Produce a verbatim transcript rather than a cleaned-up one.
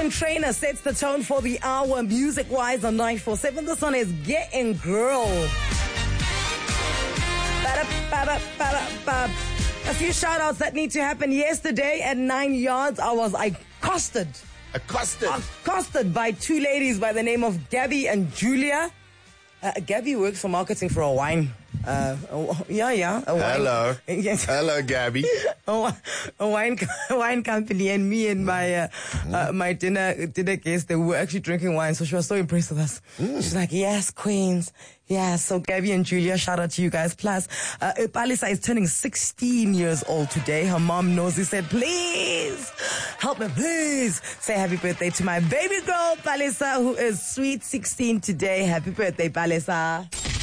Meghan Trainor sets the tone for the hour music-wise on nine four seven. This one is Getting Girl. Ba-da-ba-da-ba-da-ba. A few shout-outs that need to happen. Yesterday at Nine Yards, I was accosted. Accosted? Accosted by two ladies by the name of Gabby and Julia. Uh, Gabby works for marketing for a wine. Uh, a, yeah, yeah. A wine, Hello. Yes. Hello, Gabby. a, a wine a wine company, and me and my uh, uh, my dinner dinner guest, they were actually drinking wine. So she was so impressed with us. Mm. She's like, "Yes, queens, yes." So Gabby and Julia, shout out to you guys. Plus, uh, Palisa is turning sixteen years old today. Her mom knows. He said, "Please help me, please say happy birthday to my baby girl Palisa, who is sweet sixteen today. Happy birthday, Palisa."